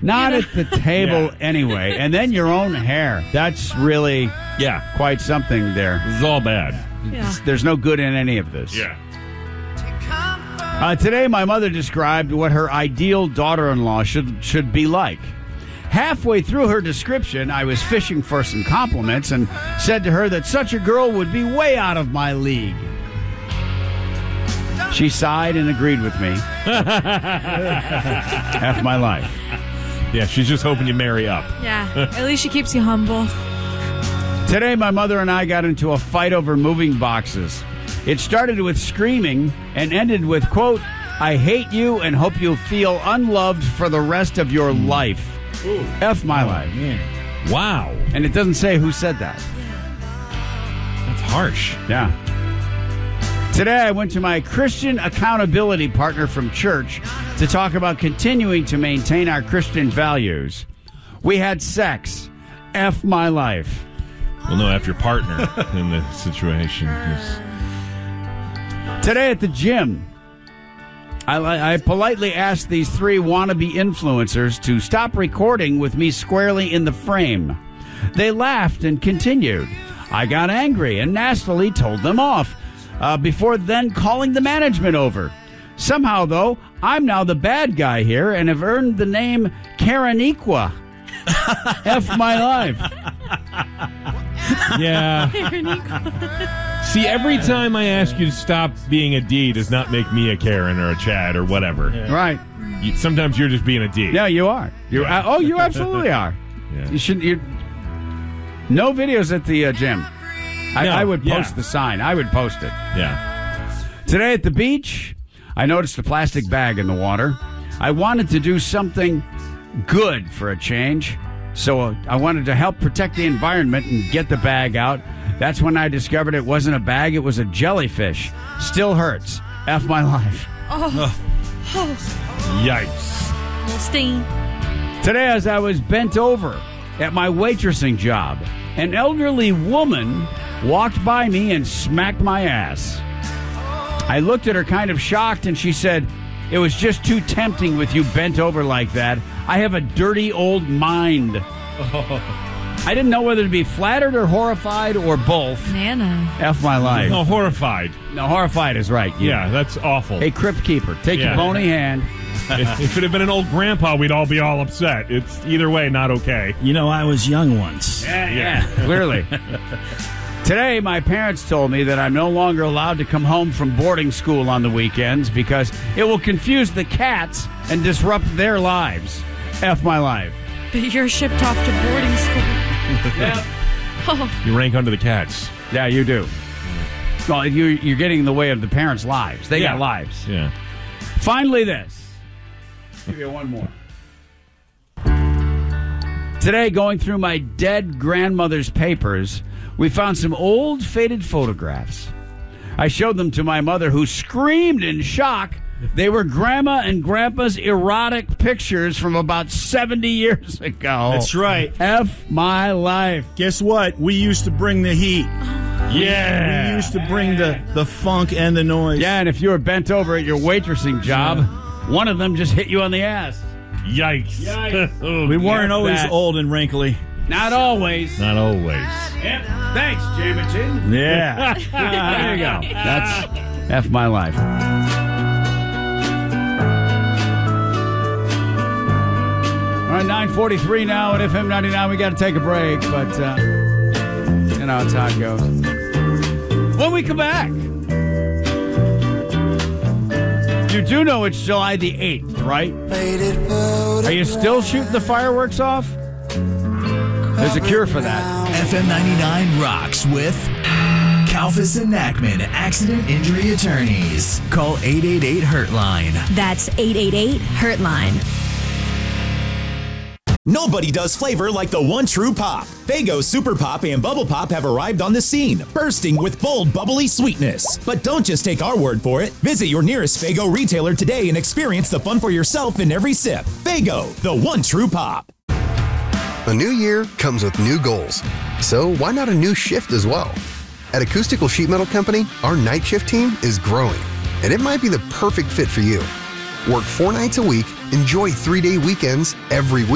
Not at the table anyway. And then your own hair. That's really quite something there. This is all bad. Yeah. There's no good in any of this. Yeah. Today, my mother described what her ideal daughter-in-law should be like. Halfway through her description, I was fishing for some compliments and said to her that such a girl would be way out of my league. She sighed and agreed with me. Half my life. Yeah, she's just hoping you marry up. Yeah. At least she keeps you humble. Today, my mother and I got into a fight over moving boxes. It started with screaming and ended with, quote, "I hate you and hope you'll feel unloved for the rest of your life." Ooh. F my life. Man. Wow. And it doesn't say who said that. That's harsh. Yeah. Today, I went to my Christian accountability partner from church to talk about continuing to maintain our Christian values. We had sex. F my life. Well, no, after your partner in the situation. Today at the gym, I politely asked these three wannabe influencers to stop recording with me squarely in the frame. They laughed and continued. I got angry and nastily told them off before then calling the management over. Somehow, though, I'm now the bad guy here and have earned the name Kareniqua. F my life. Yeah. See, every time I ask you to stop being a D does not make me a Karen or a Chad or whatever. Yeah. Right. Sometimes you're just being a D. Yeah, you are. You absolutely are. Yeah. You shouldn't. No videos at the gym. I would post the sign. I would post it. Yeah. Today at the beach, I noticed a plastic bag in the water. I wanted to do something good for a change, so I wanted to help protect the environment and get the bag out. That's when I discovered it wasn't a bag, it was a jellyfish. Still hurts. F my life. Yikes. Little sting. Today, as I was bent over at my waitressing job, an elderly woman walked by me and smacked my ass. I looked at her kind of shocked, and she said, "It was just too tempting with you bent over like that. I have a dirty old mind." I didn't know whether to be flattered or horrified or both. Nana. F my life. No, horrified. No, horrified is right. Yeah, that's awful. Hey, Crypt Keeper, take your bony hand. If it had been an old grandpa, we'd all be all upset. It's either way not okay. You know, I was young once. Yeah, clearly. Today, my parents told me that I'm no longer allowed to come home from boarding school on the weekends because it will confuse the cats and disrupt their lives. F my life. But you're shipped off to boarding school. Yeah. You rank under the cats. Yeah, you do. Well, you're getting in the way of the parents' lives. They got lives. Yeah. Finally, this. Give you one more. Today, going through my dead grandmother's papers, we found some old, faded photographs. I showed them to my mother, who screamed in shock. They were Grandma and Grandpa's erotic pictures from about 70 years ago. That's right. F my life. Guess what? We used to bring the heat. Yeah. We used to bring the funk and the noise. Yeah, and if you were bent over at your waitressing job, one of them just hit you on the ass. Yikes. Yikes. We weren't Get always that. old and wrinkly. Not always. Not always. Yep. Thanks, Jamison. Yeah. There you go. That's F my life. All right, 9:43 now at FM 99. We got to take a break, but you know it's how it goes. When we come back, you do know it's July the 8th, right? Are you still shooting the fireworks off? There's a cure for that. FM 99 rocks with Kalfas and Nackman Accident Injury Attorneys. Call 888-HURT-LINE. That's 888-HURT-LINE. Nobody does flavor like the one true pop. Faygo Super Pop and Bubble Pop have arrived on the scene, bursting with bold, bubbly sweetness. But don't just take our word for it. Visit your nearest Faygo retailer today and experience the fun for yourself in every sip. Faygo, the one true pop. A new year comes with new goals. So why not a new shift as well? At Acoustical Sheet Metal Company, our night shift team is growing, and it might be the perfect fit for you. Work 4 nights a week, enjoy 3-day weekends every week.